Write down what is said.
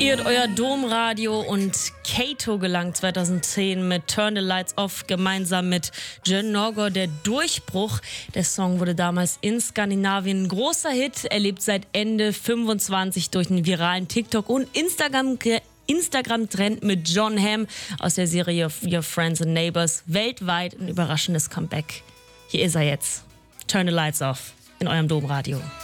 Ihr habt euer Domradio und Kato gelangt 2010 mit Turn the Lights Off gemeinsam mit Jen Norgor. Der Durchbruch. Der Song wurde damals in Skandinavien ein großer Hit. Er lebt seit Ende 25 durch einen viralen TikTok- und Instagram-Trend mit Jon Hamm aus der Serie Your Friends and Neighbors. Weltweit ein überraschendes Comeback. Hier ist er jetzt. Turn the Lights Off in eurem Domradio.